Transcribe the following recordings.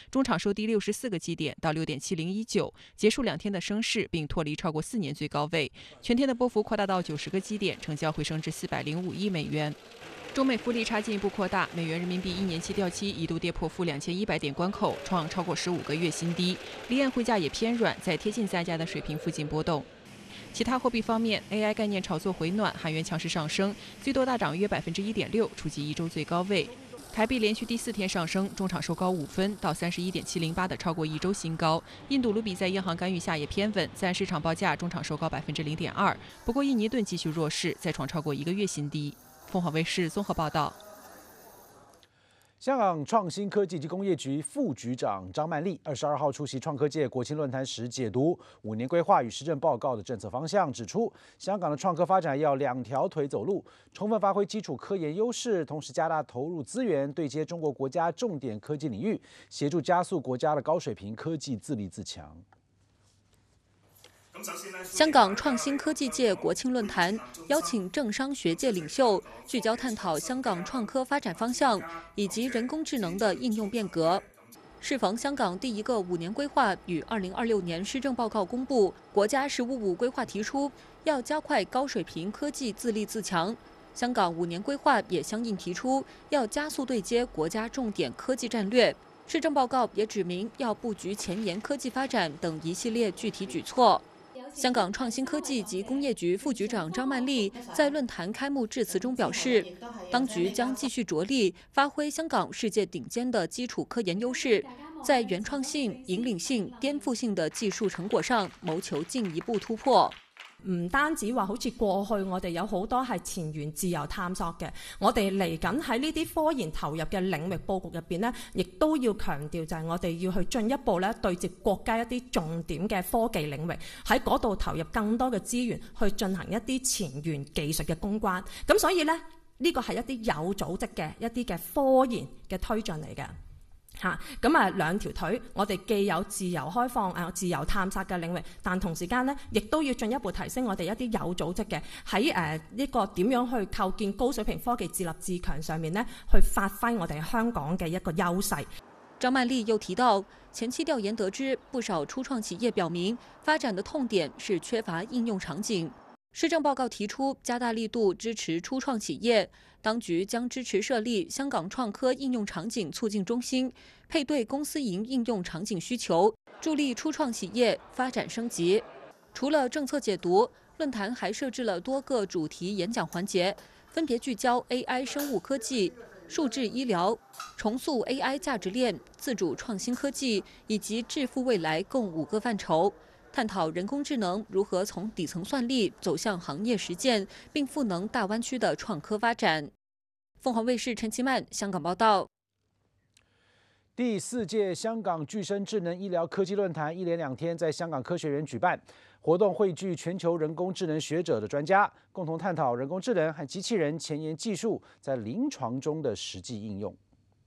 中场收低64个基点到6.7019，结束2天的升势，并脱离超过4年最高位。全天的波幅扩大到90个基点，成交回升至405亿美元。中美复利差进一步扩大，美元人民币1年期掉期一度跌破2100点关口，创超过15个月新低。离岸汇价也偏软，在贴近3家的水平附近波动。其他货币方面 ，AI 概念炒作回暖，韩元强势上升，最多大涨约1.6%，触及1周最高位。台币连续第4天上升，中场收高5分到31.708的超过1周新高。印度卢比在央行干预下也偏稳，在市场报价中场收高0.2%。不过印尼盾继续弱势，再创超过1个月新低。凤凰卫视综合报道。 香港创新科技及工业局副局长张曼丽22号出席创科界国庆论坛时，解读5年规划与施政报告的政策方向，指出香港的创科发展要2条腿走路，充分发挥基础科研优势，同时加大投入资源，对接中国国家重点科技领域，协助加速国家的高水平科技自立自强。 香港创新科技界国庆论坛邀请政商学界领袖，聚焦探讨香港创科发展方向以及人工智能的应用变革。适逢香港第一个5年规划与2026年施政报告公布，国家“十五五”规划提出要加快高水平科技自立自强。香港5年规划也相应提出要加速对接国家重点科技战略。施政报告也指明要布局前沿科技发展等一系列具体举措。香港创新科技及工业局副局长张曼丽在论坛开幕致辞中表示，当局将继续着力发挥香港世界顶尖的基础科研优势，在原创性、引领性、颠覆性的技术成果上谋求进一步突破。 唔單止話好似過去我哋有好多係前沿自由探索嘅，我哋嚟緊喺呢啲科研投入嘅領域佈局入邊呢，亦都要強調就係我哋要去進一步咧對接國家一啲重點嘅科技領域，喺嗰度投入更多嘅資源去進行一啲前沿技術嘅攻關。咁所以呢，呢個係一啲有組織嘅一啲嘅科研嘅推進嚟嘅。咁2條腿，我哋既有自由開放、自由探索嘅領域，但同時間呢，亦都要進一步提升我哋一啲有組織嘅喺呢個點樣去構建高水平科技自立自強上面呢，去發揮我哋香港嘅一個優勢。 張曼麗又提到，前期調研得知，不少初創企業表明，發展的痛點是缺乏應用場景。施政報告提出加大力度支持初創企業，當局將支持設立香港創科應用場景促進中心，配對公私營應用場景需求，助力初創企業發展升級。除了政策解讀，論壇還設置了多個主題演講環節，分別聚焦 AI 生物科技、數字醫療、重塑 AI 價值鏈、自主創新科技以及致富未來共5個範疇。探討人工智能如何從底層算力走向行業實踐，並賦能大灣區的創科發展。鳳凰衛視陳其曼香港報道。 第4屆香港具身智能醫療科技論壇一連2天在香港科學園舉辦，活動匯聚全球人工智能學者的專家，共同探討人工智能和機器人前沿技術在臨床中的實際應用。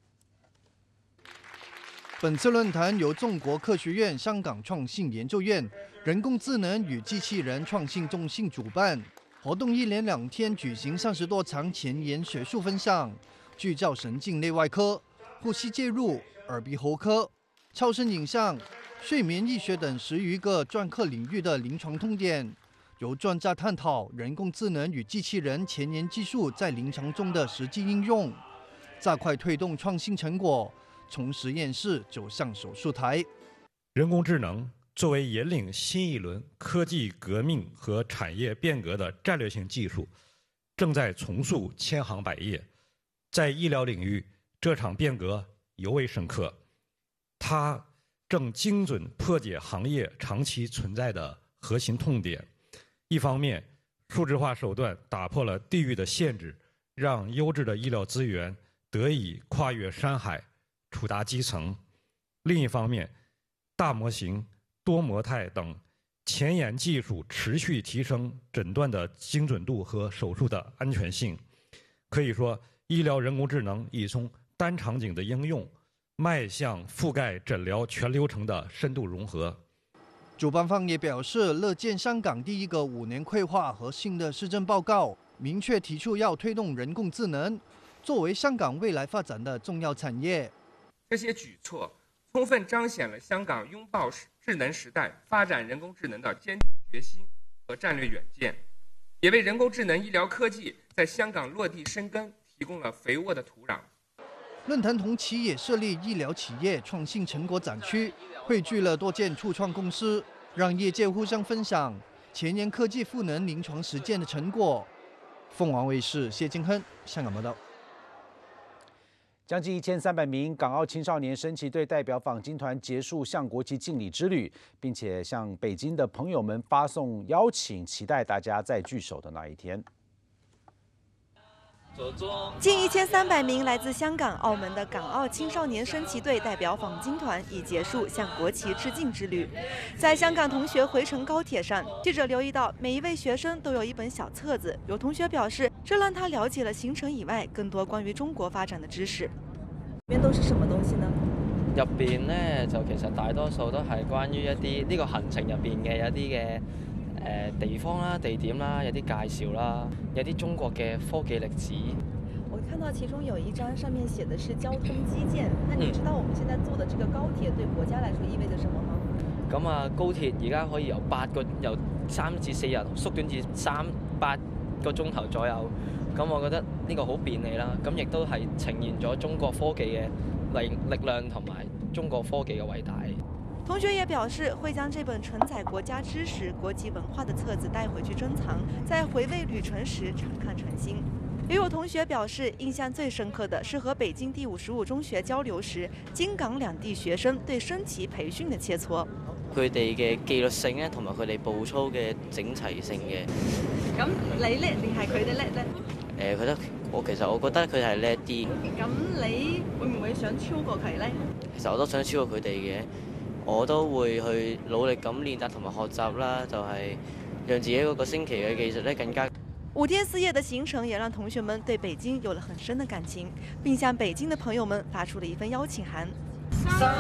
本次論壇由中國科學院香港創新研究院人工智能與機器人創新中心主辦，活動一連2天舉行30多場前沿學術分享，聚焦神經內外科、呼吸介入、耳鼻喉科、超聲影像、睡眠醫學等10餘個專科領域的臨床痛點，由專家探討人工智能與機器人前沿技術在臨床中的實際應用，加快推動創新成果從實驗室走向手術台。 人工智能作為引領新一輪科技革命和產業變革的戰略性技術，正在重塑千行百業。在醫療領域，這場變革尤為深刻，它正精準破解行業長期存在的核心痛點。一方面，數字化手段打破了地域的限制，讓優質的醫療資源得以跨越山海，觸達基層；另一方面，大模型、多模態等前沿技術持續提升診斷的精準度和手術的安全性。可以說，醫療人工智能已從單場景的應用，邁向覆蓋診療全流程的深度融合。 主辦方也表示，樂見香港第一個5年規劃和新的施政報告，明確提出要推動人工智能作為香港未來發展的重要產業。 這些舉措充分彰显了香港拥抱智能时代、发展人工智能的坚定决心和战略远见，也为人工智能医疗科技在香港落地生根提供了肥沃的土壤。 论坛同期也设立医疗企业创新成果展区，汇聚了多间初创公司，让业界互相分享前沿科技赋能临床实践的成果。凤凰卫视谢金亨香港报道。 将近1300名港澳青少年升旗队代表访京团结束向国旗敬礼之旅，并且向北京的朋友们发送邀请，期待大家再聚首的那一天。 近1300名来自香港、澳门的港澳青少年升旗队代表访京团已结束向国旗致敬之旅。在香港同学回程高铁上，记者留意到每一位学生都有一本小册子。有同学表示，这让他了解了行程以外更多關於中國發展的知識。 裡面都是什麼東西呢？ 入邊咧就其實大多數都係關於一啲呢個行程入邊嘅有啲嘅地方啦、地點啦，有啲介紹啦，有啲中國嘅科技歷史。 我看到其中有一張上面寫的是交通基建，那你知道我們現在坐的這個高鐵對國家來說意味着什麼嗎？ 咁啊，高鐵而家可以由3至4日縮短至8個鐘頭左右。咁我覺得呢個好便利啦，咁亦都係呈現咗中國科技嘅力量同埋中國科技嘅偉大。 同學也表示會將這本承載國家知識、國際文化的冊子帶回去珍藏，在回味旅程時常看常新。也有同學表示，印象最深刻的是和北京第55中學交流時，京港兩地學生對升旗培訓的切磋。 佢哋嘅紀律性咧，同埋佢哋步操嘅整齊性嘅。 咁你叻定係佢哋叻咧？ 其實我覺得佢係叻啲。 咁你會唔會想超過佢咧？ 其實我都想超過佢哋嘅，我都會去努力咁練習同埋學習啦，就係讓自己嗰個星期嘅技術咧更加。 5天4夜的行程也讓同學們對北京有了很深的感情，並向北京的朋友們發出了一份邀請函。